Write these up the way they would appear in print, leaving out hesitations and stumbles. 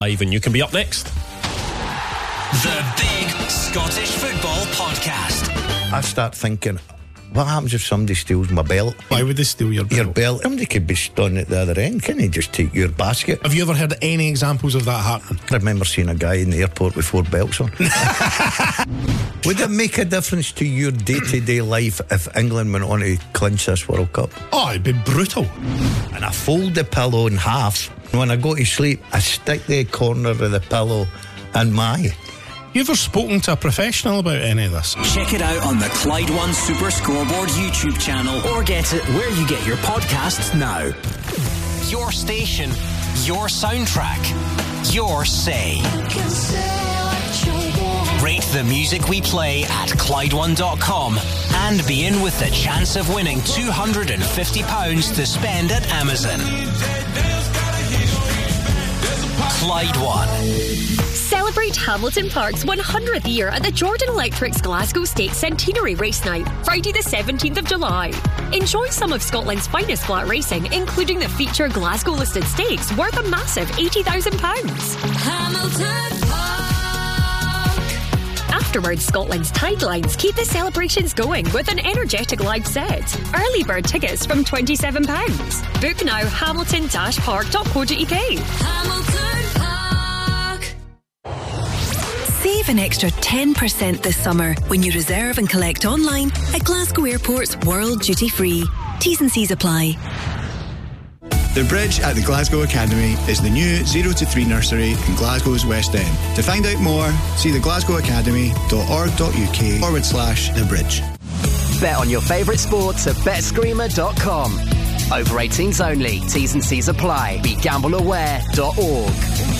Ivan, you can be up next. The Big Scottish Football Podcast. I start thinking, what happens if somebody steals my belt? Why would they steal your belt? Your belt. Somebody could be stood at the other end. Can they just take your basket? Have you ever heard any examples of that happening? I remember seeing a guy in the airport with 4 belts on. Would it make a difference to your day-to-day life if England went on to clinch this World Cup? Oh, it'd be brutal. And I fold the pillow in half. When I go to sleep, I stick the corner of the pillow in my... You ever spoken to a professional about any of this? Check it out on the Clyde One Super Scoreboard YouTube channel or get it where you get your podcasts now. Your station, your soundtrack, your say. Rate the music we play at ClydeOne.com and be in with the chance of winning £250 to spend at Amazon. Clyde One. Celebrate Hamilton Park's 100th year at the Jordan Electric's Glasgow Stakes Centenary Race Night, Friday the 17th of July. Enjoy some of Scotland's finest flat racing, including the feature Glasgow-listed stakes worth a massive £80,000. Hamilton Park. Afterwards, Scotland's Tidelines keep the celebrations going with an energetic live set. Early bird tickets from £27. Book now, hamilton-park.co.uk. Hamilton Save an extra 10% this summer when you reserve and collect online at Glasgow Airport's World Duty Free. T's and C's apply. The Bridge at the Glasgow Academy is the new 0 to 3 nursery in Glasgow's West End. To find out more, see theglasgowacademy.org.uk/The Bridge. Bet on your favourite sports at betscreamer.com. Over 18s only. T's and C's apply. BeGambleAware.org.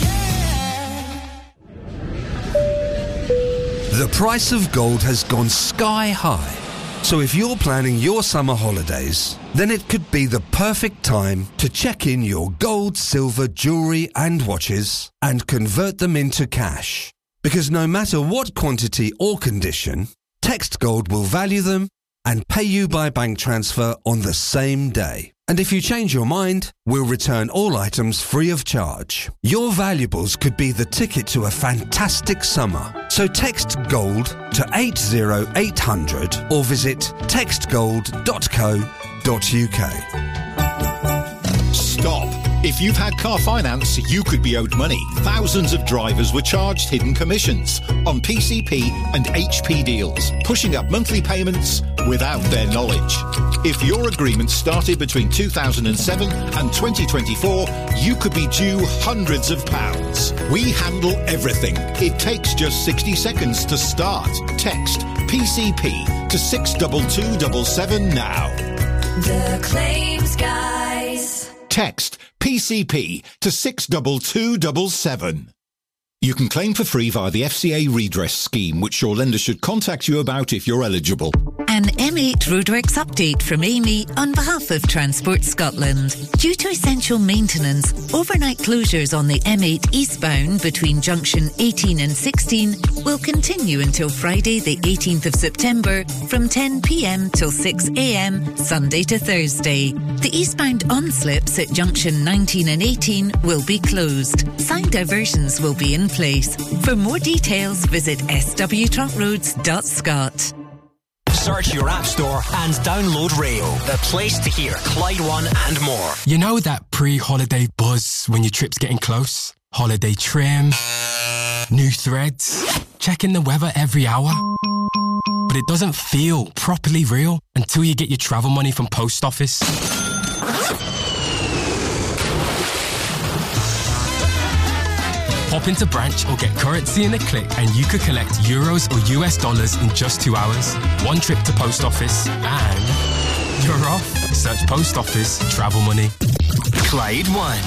The price of gold has gone sky high. So if you're planning your summer holidays, then it could be the perfect time to check in your gold, silver, jewellery and watches and convert them into cash. Because no matter what quantity or condition, Text Gold will value them and pay you by bank transfer on the same day. And if you change your mind, we'll return all items free of charge. Your valuables could be the ticket to a fantastic summer. So text GOLD to 80800 or visit textgold.co.uk. Stop. If you've had car finance, you could be owed money. Thousands of drivers were charged hidden commissions on PCP and HP deals, pushing up monthly payments without their knowledge. If your agreement started between 2007 and 2024, you could be due hundreds of pounds. We handle everything. It takes just 60 seconds to start. Text PCP to 62277 now. The Claims Guys. Text PCP to 62277. You can claim for free via the FCA redress scheme, which your lender should contact you about if you're eligible. An M8 Roadworks update from Amy on behalf of Transport Scotland. Due to essential maintenance, overnight closures on the M8 eastbound between junction 18 and 16 will continue until Friday the 18th of September from 10 p.m. till 6 a.m. Sunday to Thursday. The eastbound on-slips at junction 19 and 18 will be closed. Side diversions will be in place. For more details, visit swtruntroads.scot. Search your app store and download Rail, the place to hear Clyde One and more. You know that pre-holiday buzz when your trip's getting close? Holiday trim, new threads, checking the weather every hour. But it doesn't feel properly real until you get your travel money from Post Office. Pop into branch or get currency in a click and you could collect euros or US dollars in just 2 hours. One trip to Post Office and you're off. Search Post Office travel money. Clyde One.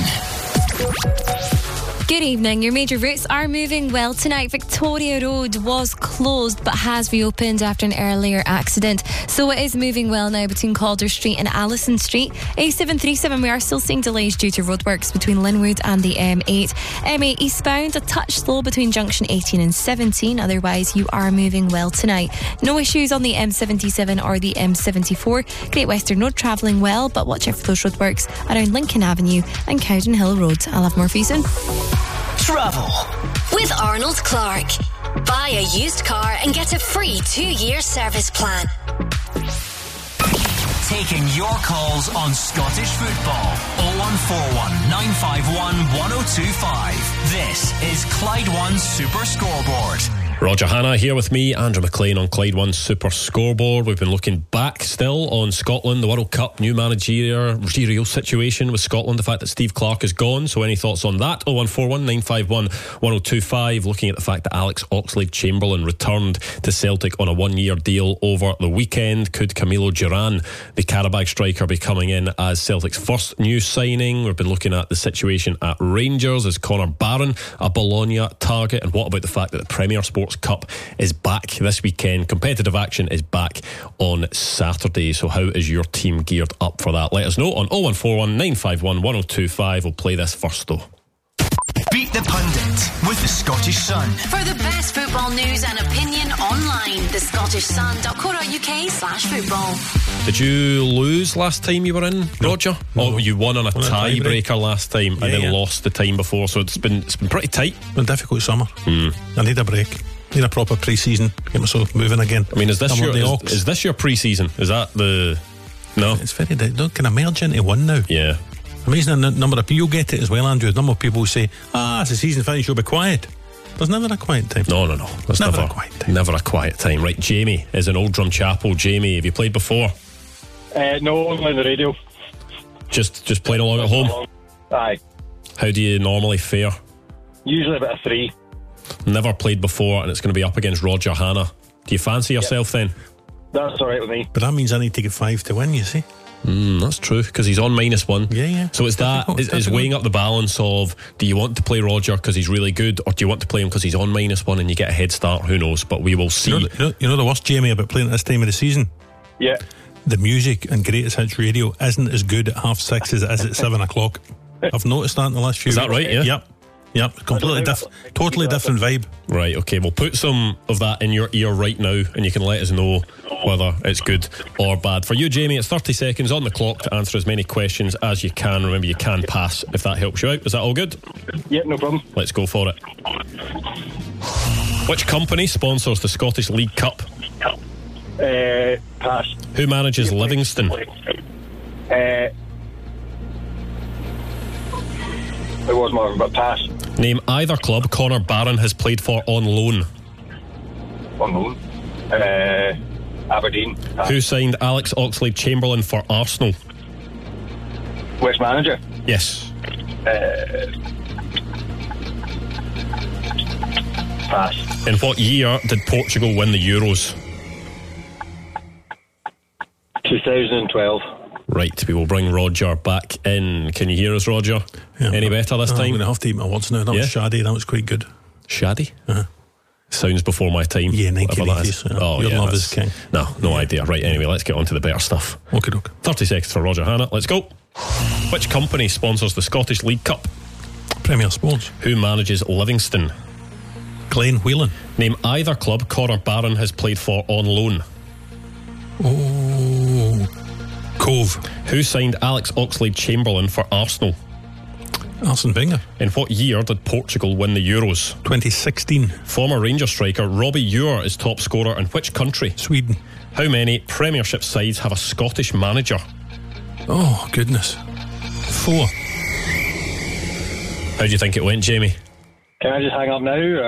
Good evening. Your major routes are moving well tonight. Victoria Road was closed but has reopened after an earlier accident. So it is moving well now between Calder Street and Allison Street. A737, we are still seeing delays due to roadworks between Linwood and the M8. M8 eastbound, a touch slow between junction 18 and 17. Otherwise, you are moving well tonight. No issues on the M77 or the M74. Great Western Road travelling well, but watch out for those roadworks around Lincoln Avenue and Cowden Hill Road. I'll have more for you soon. Travel with Arnold Clark. Buy a used car and get a free 2-year service plan. Taking your calls on Scottish football. 0141 951 1025. This is Clyde One Super Scoreboard. Roger Hannah here with me, Andrew McLean on Clyde One Super Scoreboard. We've been looking back still on Scotland, the World Cup, new managerial situation with Scotland, the fact that Steve Clarke is gone. So any thoughts on that? 0141 951 1025. Looking at the fact that Alex Oxlade-Chamberlain returned to Celtic on a 1-year deal over the weekend. Could Camilo Duran, the Qarabag striker, be coming in as Celtic's first new signing? We've been looking at the situation at Rangers. Is Connor Barron a Bologna target? And what about the fact that the Premier Sports Cup is back this weekend? Competitive action is back on Saturday. So how is your team geared up for that? Let us know on 0141 951 1025. We'll play this first though. Beat the Pundit with the Scottish Sun. For the best football news and opinion online, thescottishsun.co.uk/football. Did you lose last time you were in, Roger? No. Oh, you won on a tiebreaker last time and then lost the time before, so it's been pretty tight. It's been a difficult summer. I need a break. Need a proper pre-season. Get myself moving again. I mean, is this your pre-season? Is that the... No? It's very... Can I merge into one now? Yeah. Amazing number of people. You'll get it as well, Andrew. A number of people will say, it's the season finish, you'll be quiet. There's never a quiet time. No. There's never a quiet time. Never a quiet time. Right, Jamie is in Old Drum Chapel. Jamie, have you played before? No, only on the radio. Just playing along at home? Aye. How do you normally fare? Usually about a 3. Never played before, and it's going to be up against Roger Hannah. Do you fancy yourself then? That's alright with me. But that means I need to get 5 to win, you see. That's true, because he's on -1. Yeah. So it's is weighing up the balance of, do you want to play Roger because he's really good, or do you want to play him because he's on -1 and you get a head start? Who knows? But we will see. You know the worst, Jamie, about playing at this time of the season? Yeah. The music and Greatest Hits Radio isn't as good at 6:30 as it is at 7 o'clock. I've noticed that in the last few weeks. Is that right? Yeah. Yep. Completely totally different vibe. Right, okay. We'll put some of that in your ear right now and you can let us know whether it's good or bad. For you, Jamie, it's 30 seconds on the clock to answer as many questions as you can. Remember, you can pass if that helps you out. Is that all good? Yep, no problem. Let's go for it. Which company sponsors the Scottish League Cup? Pass. Who manages Livingston? It was Marvin, but pass. Name either club Connor Barron has played for on loan. On loan? Aberdeen. Pass. Who signed Alex Oxlade-Chamberlain for Arsenal? West manager? Yes. Pass. In what year did Portugal win the Euros? 2012. Right, we will bring Roger back in. Can you hear us, Roger? Yeah, any better this time? I'm going to have to eat my words now. That was Shaddy. That was quite good. Shaddy? Uh-huh. Sounds before my time. Yeah, 1980s. Oh, your love is king. No idea. Right, anyway, let's get on to the better stuff. Okay. 30 seconds for Roger Hannah. Let's go. Which company sponsors the Scottish League Cup? Premier Sports. Who manages Livingston? Glenn Whelan. Name either club Connor Barron has played for on loan. Cove. Who signed Alex Oxlade-Chamberlain for Arsenal? Arsene Wenger. In what year did Portugal win the Euros? 2016. Former Rangers striker Robbie Ewer is top scorer in which country? Sweden. How many Premiership sides have a Scottish manager? Oh, goodness. 4. How do you think it went, Jamie? Can I just hang up now?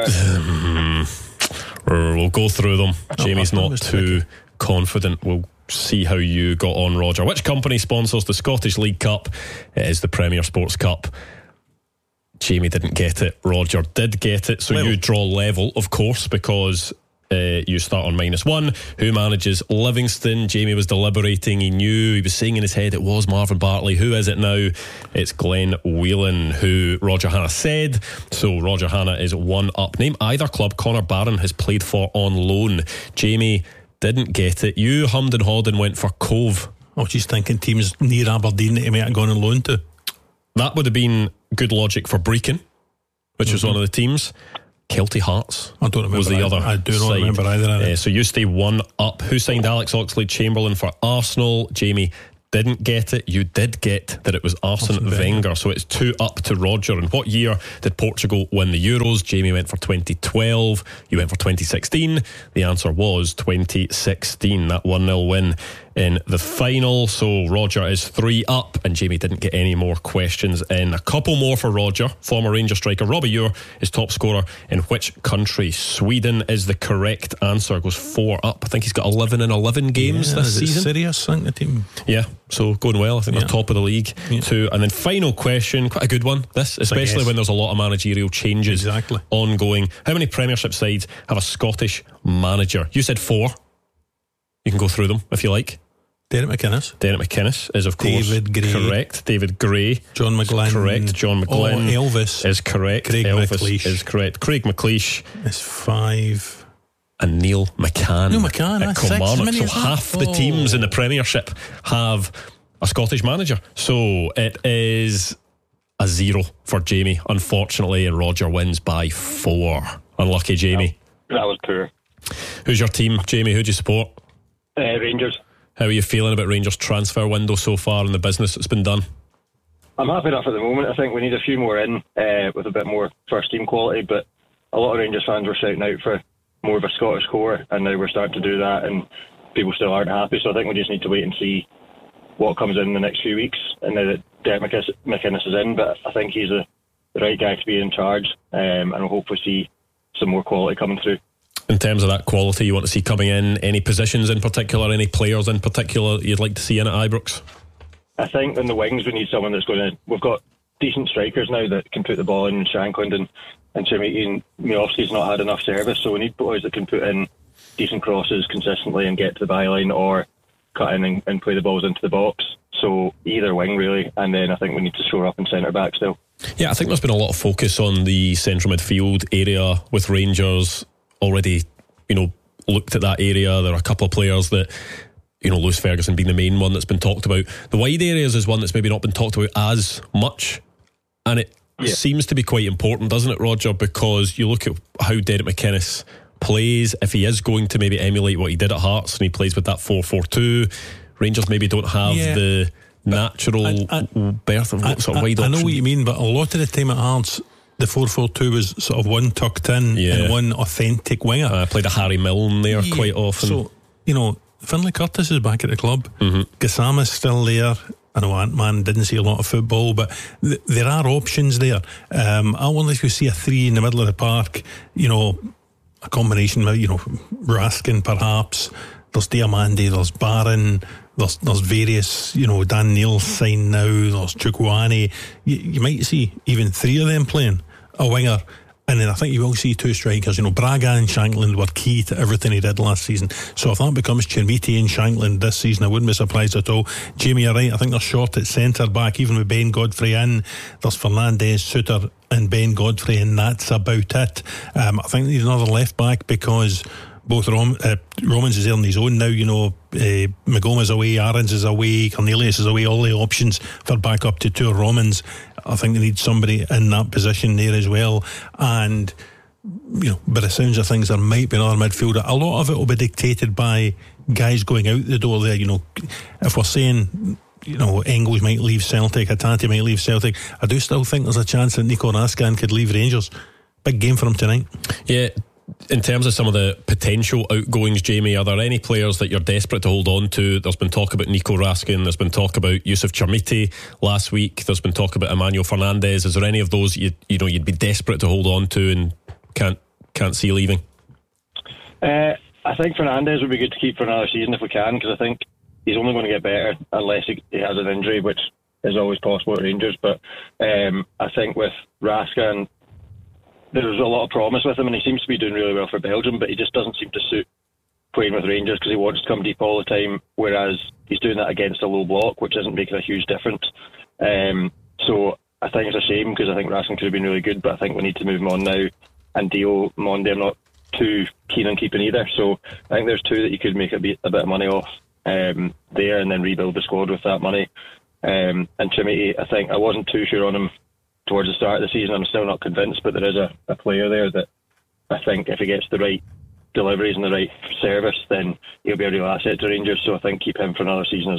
We'll go through them. Jamie's not too confident. We'll see how you got on, Roger. Which company sponsors the Scottish League Cup? It is the Premier Sports Cup. Jamie didn't get it. Roger did get it. So level. You draw level, of course, because you start on -1. Who manages Livingston? Jamie was deliberating. He knew, he was saying in his head it was Marvin Bartley. Who is it now? It's Glenn Whelan, who Roger Hannah said. So Roger Hannah is 1 up. Name either club Connor Barron has played for on loan. Jamie didn't get it. You hummed and hawed and went for Cove. I was just thinking teams near Aberdeen that he might have gone on loan to. That would have been good logic for Brecon, which was one of the teams. Kelty Hearts I don't remember was the other I do not side. remember either. So you stay 1 up. Who signed Alex Oxlade-Chamberlain for Arsenal? Jamie didn't get it. You did get that it was Arsene Wenger. So it's 2-up to Roger. And what year did Portugal win the Euros? Jamie went for 2012. You went for 2016. The answer was 2016. That 1-0 win in the final. So Roger is 3-up, and Jamie didn't get any more questions in. A couple more for Roger. Former Rangers striker Robbie Ure is top scorer in which country? Sweden is the correct answer. Goes 4-up. I think he's got 11 in 11 games this season. Serious, I think, the team. Yeah, so going well. I think they're top of the league too. And then final question, quite a good one this, especially when there's a lot of managerial changes ongoing. How many Premiership sides have a Scottish manager? You said 4. You can go through them if you like. Derek McInnes is, of course, David Gray. Correct. David Gray. John McGlynn. Correct. John McGlynn. Elvis is correct. Craig Elvis McLeish is correct. Craig McLeish is 5. And Neil McCann. Neil McCann, at that's 6. Kilmarnock. So half the teams in the Premiership have a Scottish manager. So it is a 0 for Jamie, unfortunately, and Roger wins by 4. Unlucky, Jamie. That was poor. Who's your team, Jamie? Who do you support? Rangers. How are you feeling about Rangers' transfer window so far and the business that's been done? I'm happy enough at the moment. I think we need a few more in with a bit more first team quality, but a lot of Rangers fans were shouting out for more of a Scottish core, and now we're starting to do that, and people still aren't happy. So I think we just need to wait and see what comes in the next few weeks. And now that Derek McInnes is in, but I think he's the right guy to be in charge, and we'll hopefully see some more quality coming through. In terms of that quality you want to see coming in, any positions in particular, any players in particular you'd like to see in at Ibrox? I think in the wings we need someone that's going to... We've got decent strikers now that can put the ball in. Shankland and Chimiti and Miovski's not had enough service, so we need boys that can put in decent crosses consistently and get to the byline, or cut in and play the balls into the box. So either wing really, and then I think we need to shore up in centre back still. Yeah, I think there's been a lot of focus on the central midfield area with Rangers already, looked at that area. There are a couple of players that, Lewis Ferguson being the main one that's been talked about. The wide areas is one that's maybe not been talked about as much, and it seems to be quite important, doesn't it, Roger? Because you look at how Derek McInnes plays. If he is going to maybe emulate what he did at Hearts and he plays with that 4-4-2, Rangers maybe don't have the natural berth of sort of wide option. I know what you mean, but a lot of the time at Hearts, the 4-4-2 was sort of one tucked in and one authentic winger. I played a Harry Milne there quite often. So, Finlay Curtis is back at the club. Gassama's still there. I know Ant-Man didn't see a lot of football, but there are options there. I wonder if you see a 3 in the middle of the park, a combination with, Raskin perhaps. There's Diamandi, there's Barron, there's various, Dan Neil signed now, there's Chukwuani. You might see even 3 of them playing a winger, and then I think you will see 2 strikers. Braga and Shankland were key to everything he did last season, so if that becomes Chimiti and Shankland this season, I wouldn't be surprised at all. Jamie, you're right, I think they're short at centre back, even with Ben Godfrey in. There's Fernandez, Suter and Ben Godfrey, and that's about it. I think they need another left back because both Romans is there on his own now. Magoma's away, Aarons is away, Cornelius is away. All the options for back up to 2 Romans. I think they need somebody in that position there as well. And by the sounds of things, there might be another midfielder. A lot of it will be dictated by guys going out the door there. If we're saying Engels might leave Celtic, Hatate might leave Celtic, I do still think there's a chance that Nico Raskin could leave Rangers. Big game for him tonight. Yeah. In terms of some of the potential outgoings, Jamie, are there any players that you're desperate to hold on to? There's been talk about Nico Raskin, there's been talk about Yusuf Chermiti last week, there's been talk about Emmanuel Fernandez. Is there any of those you'd be desperate to hold on to and can't see leaving? I think Fernandez would be good to keep for another season if we can, because I think he's only going to get better unless he has an injury, which is always possible at Rangers. But I think with Raskin, there's a lot of promise with him, and he seems to be doing really well for Belgium, but he just doesn't seem to suit playing with Rangers because he wants to come deep all the time, whereas he's doing that against a low block, which isn't making a huge difference. So I think it's a shame because I think Raskin could have been really good, but I think we need to move him on now. And Dio Monde, I'm not too keen on keeping either. So I think there's 2 that you could make a bit of money off there and then rebuild the squad with that money. And Chimiti, I think I wasn't too sure on him towards the start of the season. I'm still not convinced, but there is a player there that I think if he gets the right deliveries and the right service, then he'll be a real asset to Rangers. So I think keep him for another season as well.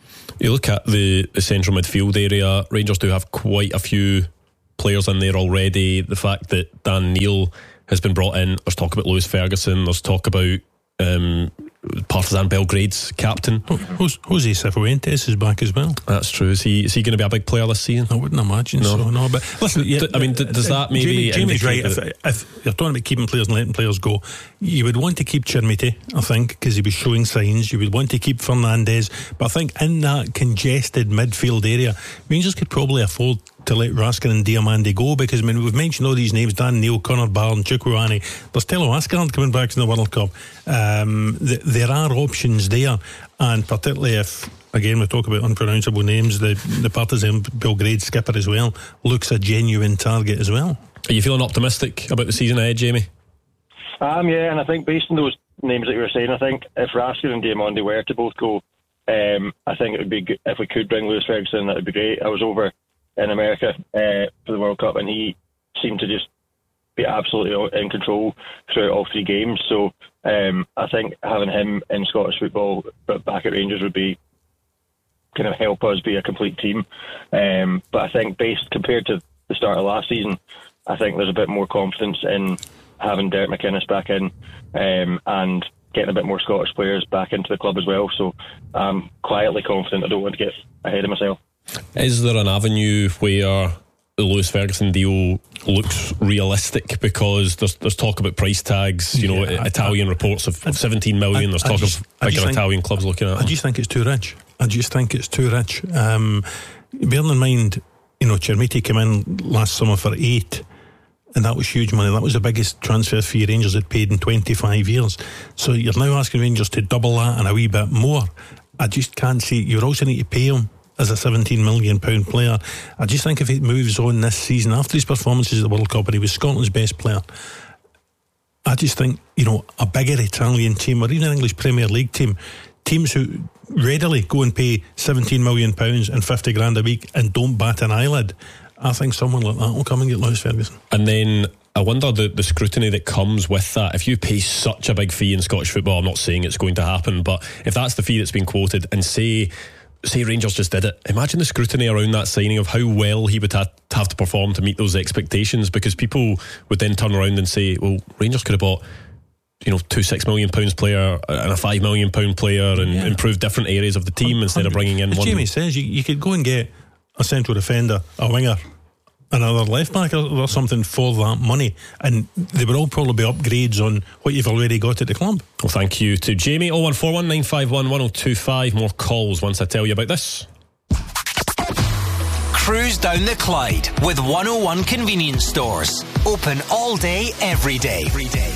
You look at the central midfield area, Rangers do have quite a few players in there already. The fact that Dan Neil has been brought in, there's talk about Lewis Ferguson, there's talk about Partizan Belgrade's captain. Jose Cifuentes is back as well. That's true. Is he going to be a big player this season? I wouldn't imagine so. No, but listen, does that maybe? Jamie's right. If you're talking about keeping players and letting players go, you would want to keep Chermiti, I think, because he was showing signs. You would want to keep Fernandez, but I think in that congested midfield area, Rangers could probably afford to let Raskin and Diamandi go, because I mean, we've mentioned all these names: Dan Neil, Connor Barron, Chukwueze. There's Telo Asgard coming back to the World Cup. There are options there, and particularly if, again, we talk about unpronounceable names, the Partizan Belgrade skipper as well looks a genuine target as well. Are you feeling optimistic about the season ahead, Jamie? Yeah, and I think based on those names that you were saying, I think if Raskin and Diamandi were to both go, I think it would be good if we could bring Lewis Ferguson. That would be great. I was over in America for the World Cup, and he seemed to just be absolutely in control throughout all three games. So I think having him in Scottish football but back at Rangers would be kind of help us be a complete team. But I think compared to the start of last season, I think there's a bit more confidence in having Derek McInnes back in and getting a bit more Scottish players back into the club as well. So I'm quietly confident. I don't want to get ahead of myself. Is there an avenue where the Lewis Ferguson deal looks realistic? Because there's talk about price tags, Italian reports of 17 million. There's talk of bigger Italian clubs looking at it. I just think it's too rich. Bearing in mind, Chermiti came in last summer for 8, and that was huge money. That was the biggest transfer fee Rangers had paid in 25 years. So you're now asking Rangers to double that and a wee bit more. I just can't see. You also need to pay him as a £17 million player. I just think if he moves on this season after his performances at the World Cup, and he was Scotland's best player, I just think a bigger Italian team, or even an English Premier League team, teams who readily go and pay £17 million and 50 grand a week and don't bat an eyelid, I think someone like that will come and get Lewis Ferguson. And then I wonder the scrutiny that comes with that. If you pay such a big fee in Scottish football, I'm not saying it's going to happen, but if that's the fee that's been quoted, and say Rangers just did it, imagine the scrutiny around that signing of how well he would have to perform to meet those expectations, because people would then turn around and say, well, Rangers could have bought two £6 million player and a £5 million player and improved different areas of the team instead of bringing in as one. Jamie says, you could go and get a central defender, a winger, another left back or something for that money, and they would all probably be upgrades on what you've already got at the club. Well, thank you to Jamie. 01419511025. 1025. More calls once I tell you about this. Cruise down the Clyde with 101 convenience stores. Open all day, every day.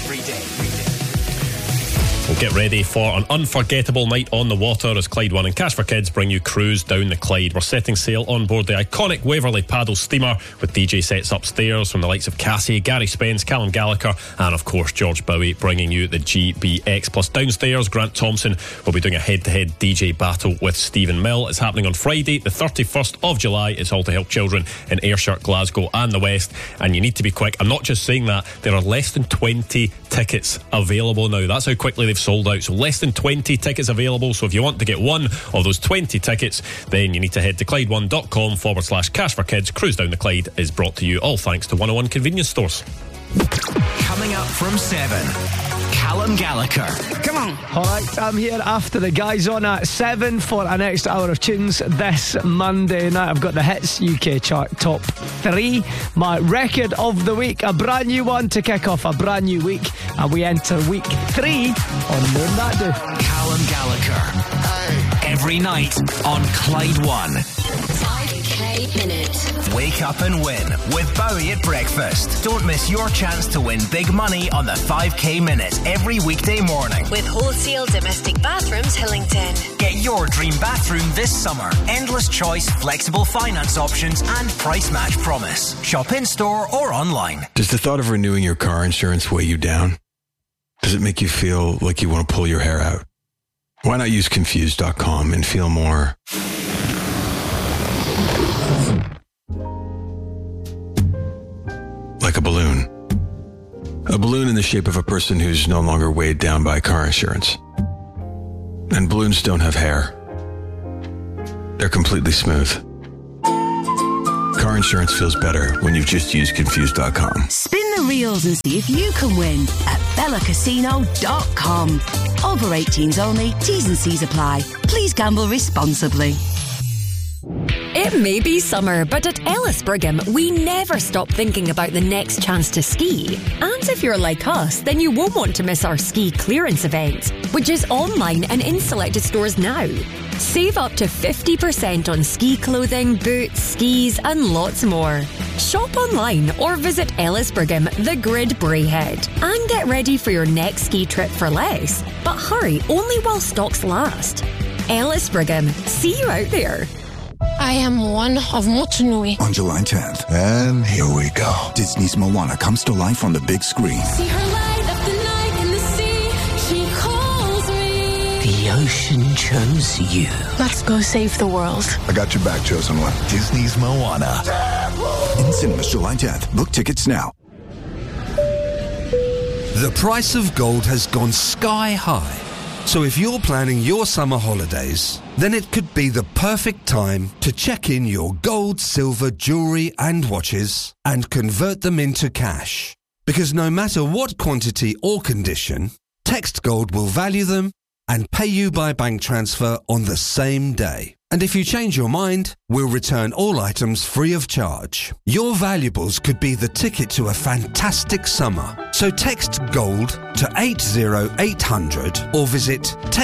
Well, get ready for an unforgettable night on the water as Clyde One and Cash for Kids bring you Cruise Down the Clyde. We're setting sail on board the iconic Waverley paddle steamer with DJ sets upstairs from the likes of Cassie, Gary Spence, Callum Gallagher and of course George Bowie, bringing you the GBX. Plus downstairs, Grant Thompson will be doing a head-to-head DJ battle with Stephen Mill. It's happening on Friday the 31st of July. It's all to help children in Ayrshire, Glasgow and the West, and you need to be quick. I'm not just saying that, there are less than 20 tickets available now. That's how quickly they've sold out. So less than 20 tickets available. So if you want to get one of those 20 tickets, then you need to head to Clyde1.com/cash for kids. Cruise Down the Clyde is brought to you all thanks to 101 convenience stores. Coming up from 7, Callum Gallagher. Come on. Alright, I'm here after the guys on at 7 for an extra hour of tunes this Monday night. I've got the Hits UK chart top 3, my record of the week, a brand new one to kick off a brand new week, and we enter week 3 on Name That Do. Callum Gallagher. Every night on Clyde One. 5K Minute. Wake up and win with Bowie at breakfast. Don't miss your chance to win big money on the 5K Minute every weekday morning. With Wholesale Domestic Bathrooms Hillington. Get your dream bathroom this summer. Endless choice, flexible finance options and price match promise. Shop in store or online. Does the thought of renewing your car insurance weigh you down? Does it make you feel like you want to pull your hair out? Why not use Confused.com and feel more like a balloon. A balloon in the shape of a person who's no longer weighed down by car insurance. And balloons don't have hair. They're completely smooth. Car insurance feels better when you've just used Confused.com. Spin the reels and see if you can win at BellaCasino.com. Over 18s only. T's and C's apply. Please gamble responsibly. It may be summer, but at Ellis Brigham, we never stop thinking about the next chance to ski. And if you're like us, then you won't want to miss our ski clearance event, which is online and in selected stores now. Save up to 50% on ski clothing, boots, skis, and lots more. Shop online or visit Ellis Brigham, the Grid Braehead, and get ready for your next ski trip for less. But hurry, only while stocks last. Ellis Brigham, see you out there. I am one of Motunui. On July 10th. And here we go. Disney's Moana comes to life on the big screen. See her light up the night in the sea. She calls me. The ocean chose you. Let's go save the world. I got your back, chosen one. Disney's Moana. In cinemas July 10th. Book tickets now. The price of gold has gone sky high. So if you're planning your summer holidays, then it could be the perfect time to check in your gold, silver, jewellery and watches and convert them into cash. Because no matter what quantity or condition, Text Gold will value them and pay you by bank transfer on the same day. And if you change your mind, we'll return all items free of charge. Your valuables could be the ticket to a fantastic summer. So text GOLD to 80800 or visit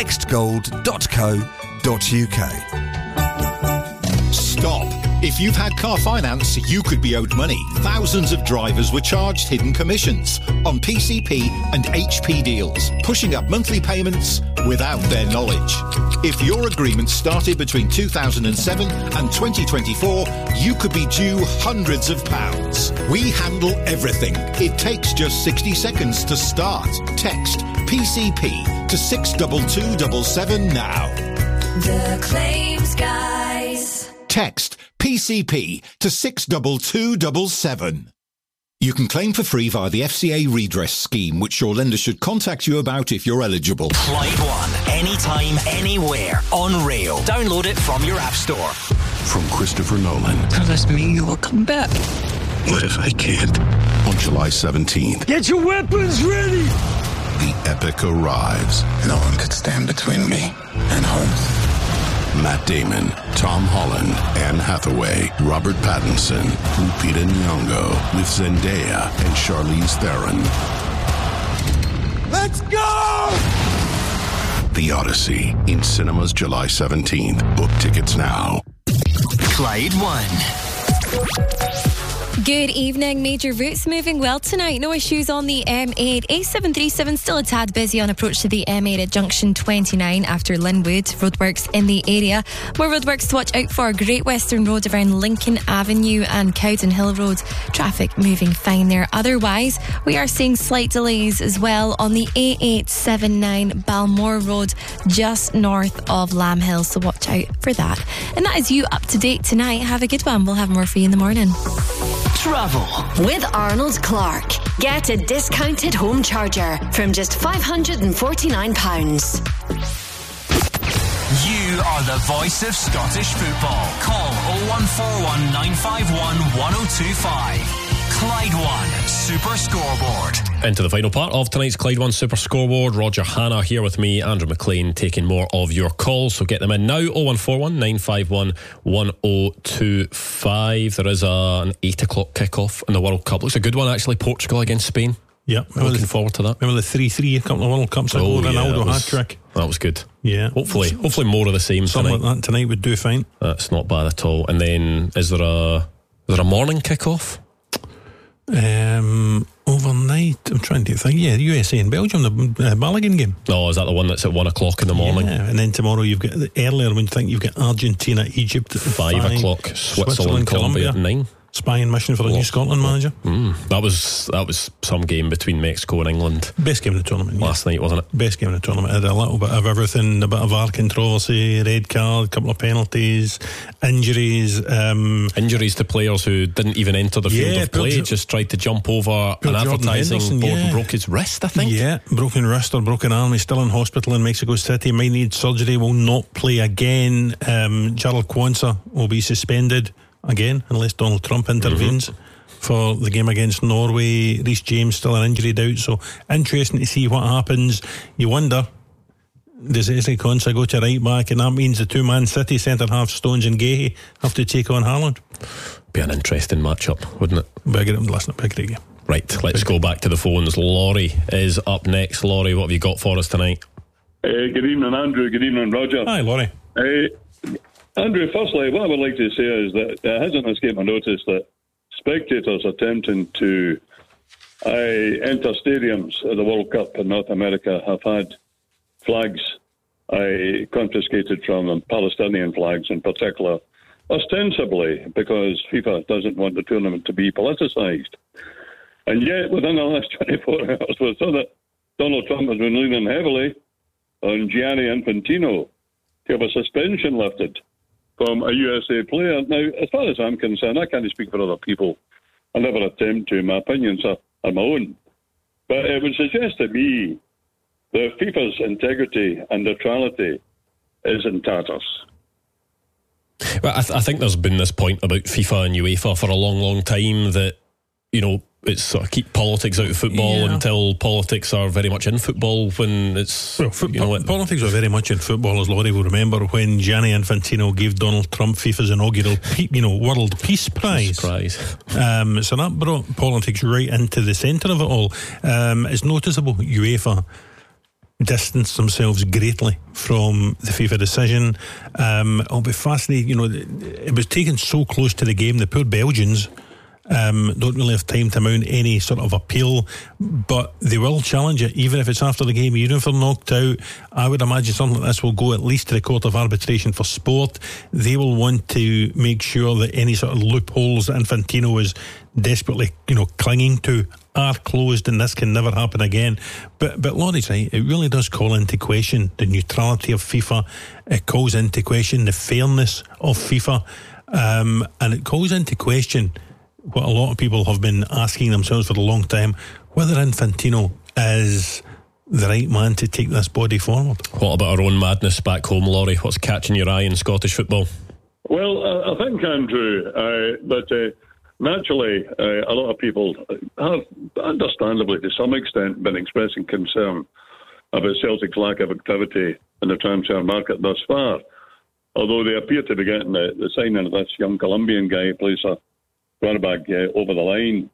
textgold.co.uk. Stop. If you've had car finance, you could be owed money. Thousands of drivers were charged hidden commissions on PCP and HP deals, pushing up monthly payments without their knowledge. If your agreement started between 2007 and 2024, you could be due hundreds of pounds. We handle everything. It takes just 60 seconds to start. Text PCP to 62277 now. The Claims Guys. Text PCP to 62277. You can claim for free via the FCA redress scheme, which your lender should contact you about if you're eligible. Clyde One, anytime, anywhere, on rail. Download it from your app store. From Christopher Nolan. Does this mean you will come back? What if I can't? On July 17th. Get your weapons ready! The epic arrives. No one could stand between me and home. Matt Damon, Tom Holland, Anne Hathaway, Robert Pattinson, Lupita Nyong'o, with Zendaya and Charlize Theron. Let's go! The Odyssey, in cinemas July 17th. Book tickets now. Clyde One. Good evening. Major routes moving well tonight. No issues on the M8. A737 still a tad busy on approach to the M8 at junction 29 after Linwood. Roadworks in the area. More roadworks to watch out for. Great Western Road around Lincoln Avenue and Cowden Hill Road. Traffic moving fine there. Otherwise, we are seeing slight delays as well on the A879 Balmore Road just north of Lamb Hill. So watch out for that. And that is you up to date tonight. Have a good one. We'll have more for you in the morning. Travel with Arnold Clark. Get a discounted home charger from just £549. You are the voice of Scottish football. Call 0141 951 1025. Clyde One Super Scoreboard. Into the final part of tonight's Clyde One Super Scoreboard. Roger Hanna here with me, Andrew McLean, taking more of your calls. So get them in now. 0141 951 1025. There is an 8 o'clock kickoff in the World Cup. Looks a good one, actually. Portugal against Spain. Yep. I'm looking forward to that. Remember the 3-3 a couple of World Cups ago? Ronaldo hat-trick. That was good. Yeah. Hopefully more of the same Something tonight. like that tonight would do fine. That's not bad at all. And then is there a morning kickoff? Overnight, I'm trying to think. Yeah, USA and Belgium, the Balogun game. No, is that the one that's at 1 o'clock in the morning? Yeah, and then tomorrow you've got earlier when you think you've got Argentina, Egypt at 5 o'clock, Switzerland, Colombia at 9. spying mission for the new Scotland manager. That was some game between Mexico and England. Best game of the tournament last night, wasn't it? Best game of the tournament. Had a little bit of everything, a bit of VAR controversy, red card, couple of penalties, injuries. Injuries to players who didn't even enter the field of play, just tried to jump over an advertising board and broke his wrist, I think. Yeah, broken wrist or broken arm. He's still in hospital in Mexico City, might need surgery, will not play again. Gerald Quansah will be suspended again unless Donald Trump intervenes for the game against Norway. Reece James still an injury doubt, so interesting to see what happens. You wonder, does Ezri Konsa go to right back, and that means the two-man City centre half Stones and Gahey have to take on Haaland? Be an interesting matchup, wouldn't it? Listen, big game. Right, let's go back to the phones. Laurie is up next. Laurie, what have you got for us tonight? Good evening, Andrew. Good evening, Roger. Hi, Laurie. Andrew, firstly, what I would like to say is that it hasn't escaped my notice that spectators attempting to enter stadiums at the World Cup in North America have had flags confiscated from them, Palestinian flags in particular, ostensibly because FIFA doesn't want the tournament to be politicised. And yet, within the last 24 hours, we saw that Donald Trump has been leaning heavily on Gianni Infantino to have a suspension lifted from a USA player. Now, as far as I'm concerned, I can't speak for other people. I never attempt to. My opinions are my own. But it would suggest to me that FIFA's integrity and neutrality is in tatters. Well, I think there's been this point about FIFA and UEFA for a long, long time that, you know, it's sort of keep politics out of football until politics are very much in football. When it's politics are very much in football, as Laurie will remember, when Gianni Infantino gave Donald Trump FIFA's inaugural World Peace Prize. So that brought politics right into the centre of it all. It's noticeable UEFA distanced themselves greatly from the FIFA decision. It'll be fascinating. You know, it was taken so close to the game. The poor Belgians don't really have time to mount any sort of appeal, but they will challenge it, even if it's after the game, even if they're knocked out. I would imagine something like this will go at least to the Court of Arbitration for Sport. They will want to make sure that any sort of loopholes that Infantino is desperately, clinging to are closed, and this can never happen again. But Laurie's right, it really does call into question the neutrality of FIFA. It calls into question the fairness of FIFA, and it calls into question what a lot of people have been asking themselves for a long time, whether Infantino is the right man to take this body forward. What about our own madness back home, Laurie? What's catching your eye in Scottish football? Well, I think, Andrew, that naturally a lot of people have, understandably to some extent, been expressing concern about Celtic's lack of activity in the transfer market thus far, although they appear to be getting the signing of this young Colombian guy who plays a quarterback over the line,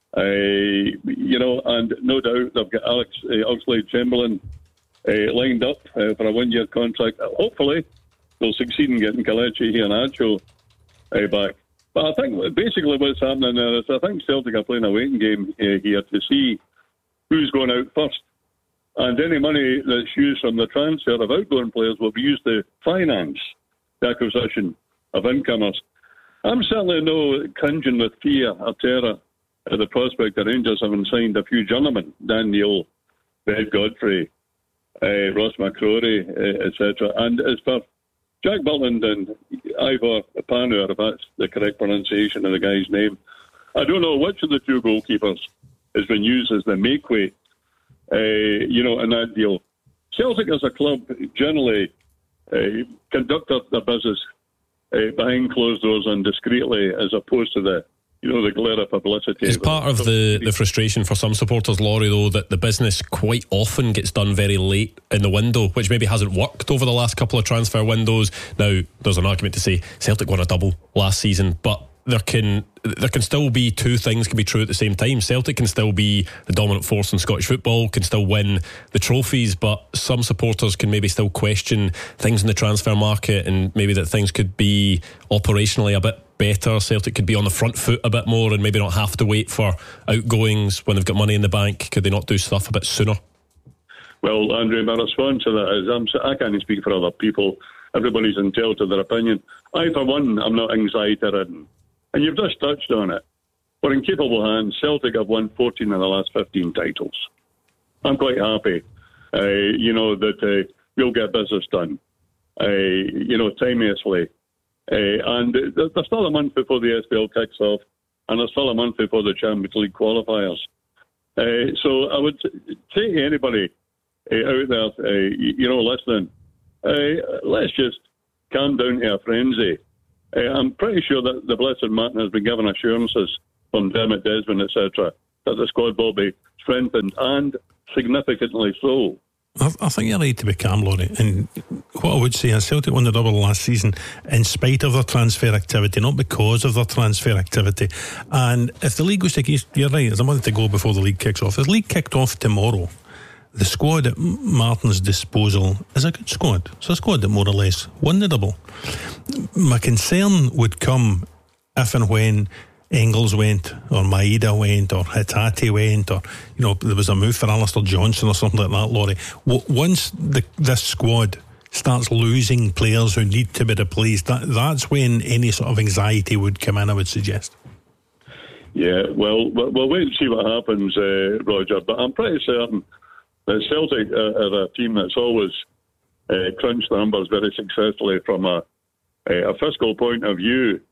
and no doubt they've got Oxlade-Chamberlain lined up for a one-year contract. Hopefully they'll succeed in getting Kelechi Iheanacho back. But I think basically what's happening there is I think Celtic are playing a waiting game here to see who's going out first, and any money that's used from the transfer of outgoing players will be used to finance the acquisition of incomers. I'm certainly no cringing with fear or terror at the prospect that Rangers having signed a few journeymen, Dan Neil, Ben Godfrey, Ross McCrory, etc. And as for Jack Butland and Ivor Panur, if that's the correct pronunciation of the guy's name, I don't know which of the two goalkeepers has been used as the make-weight, in that deal. Celtic as a club generally conduct their business behind closed doors and discreetly, as opposed to the glare of publicity. It's part of the frustration for some supporters, Laurie, though, that the business quite often gets done very late in the window, which maybe hasn't worked over the last couple of transfer windows. Now, there's an argument to say Celtic won a double last season, but there can still be two things can be true at the same time. Celtic can still be the dominant force in Scottish football, can still win the trophies, but some supporters can maybe still question things in the transfer market, and maybe that things could be operationally a bit better. Celtic could be on the front foot a bit more and maybe not have to wait for outgoings when they've got money in the bank. Could they not do stuff a bit sooner? Well, Andrew, my response to that is I can't speak for other people. Everybody's entitled to their opinion. I, for one, I'm not anxiety-ridden. And you've just touched on it. We're in capable hands. Celtic have won 14 of the last 15 titles. I'm quite happy, that we'll get business done, timeously. And there's still a month before the SPL kicks off, and there's still a month before the Champions League qualifiers. So I would say to anybody out there, listening, let's just calm down to a frenzy. I'm pretty sure that the Blessed Martin has been given assurances from Dermot Desmond, etc., that the squad will be strengthened, and significantly so. I think you're right to be calm, Laurie. And what I would say is Celtic won the double last season in spite of their transfer activity, not because of their transfer activity. And if the league goes to, you're right, there's a month to go before the league kicks off. If the league kicked off tomorrow, the squad at Martin's disposal is a good squad. It's a squad that more or less won the double. My concern would come if and when Engels went, or Maeda went, or Hatate went, or there was a move for Alistair Johnson or something like that, Laurie. Once this squad starts losing players who need to be replaced, that's when any sort of anxiety would come in, I would suggest. Yeah, well, we'll wait and see what happens, Roger, but I'm pretty certain that Celtic are a team that's always crunched numbers very successfully from a fiscal point of view.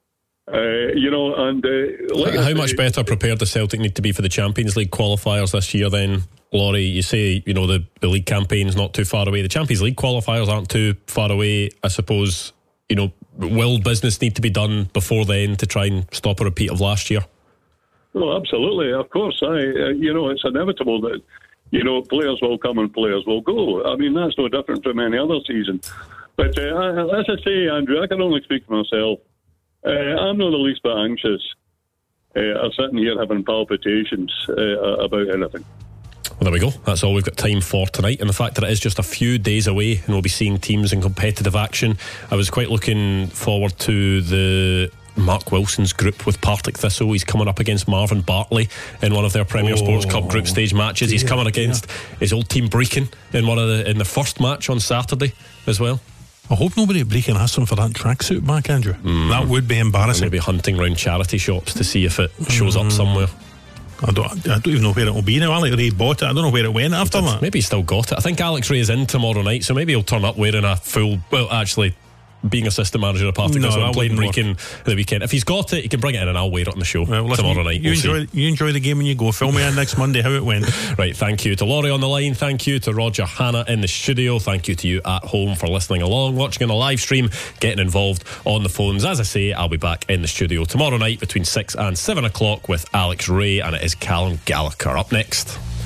How much better prepared does Celtic need to be for the Champions League qualifiers this year then, Laurie? You say, the league campaign's not too far away. The Champions League qualifiers aren't too far away. I suppose, will business need to be done before then to try and stop a repeat of last year? Well, absolutely. Of course. It's inevitable that, players will come and players will go. I mean, that's no different from any other season. But as I say, Andrew, I can only speak for myself. I'm not the least bit anxious. I'm sitting here having palpitations about anything. Well, there we go. That's all we've got time for tonight. And the fact that it is just a few days away and we'll be seeing teams in competitive action. I was quite looking forward to the Mark Wilson's group with Partick Thistle. He's coming up against Marvin Bartley in one of their Premier Sports Cup group stage matches. He's coming against his old team Brecon in the first match on Saturday as well. I hope nobody at Brecon asks him for that tracksuit back, Andrew. That would be embarrassing. Maybe hunting around charity shops to see if it shows up somewhere. I don't even know where it will be now. Alex Ray bought it. I don't know where it went after that. Maybe he still got it. I think Alex Ray is in tomorrow night, so maybe he'll turn up wearing a full... Well, actually, being assistant manager of Partick Thistle and playing Brecon the weekend. If he's got it, he can bring it in and I'll wear it on the show tomorrow night. You enjoy the game when you go. Fill me in next Monday how it went. Right, thank you to Laurie on the line. Thank you to Roger Hannah in the studio. Thank you to you at home for listening along, watching on the live stream, getting involved on the phones. As I say, I'll be back in the studio tomorrow night between 6 and 7 o'clock with Alex Ray, and it is Callum Gallagher up next.